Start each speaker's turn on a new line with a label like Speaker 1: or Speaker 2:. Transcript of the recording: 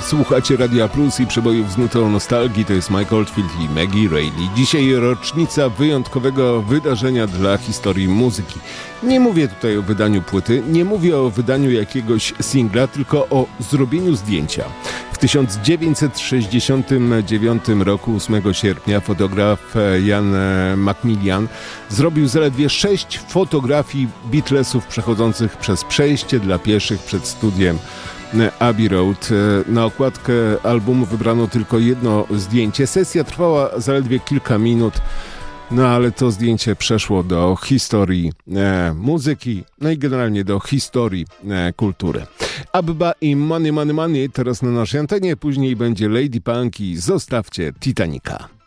Speaker 1: Słuchacie Radia Plus i przebojów z nutą nostalgii. To jest Mike Oldfield i Maggie Reilly. Dzisiaj rocznica wyjątkowego wydarzenia dla historii muzyki. Nie mówię tutaj o wydaniu płyty, nie mówię o wydaniu jakiegoś singla, tylko o zrobieniu zdjęcia. W 1969 roku, 8 sierpnia, fotograf Ian McMillan zrobił zaledwie 6 fotografii Beatlesów przechodzących przez przejście dla pieszych przed studiem Abbey Road. Na okładkę albumu wybrano tylko jedno zdjęcie. Sesja trwała zaledwie kilka minut, no ale to zdjęcie przeszło do historii muzyki, no i generalnie do historii kultury. Abba i Money Money Money teraz na naszej antenie, później będzie Lady Punk i Zostawcie Titanica.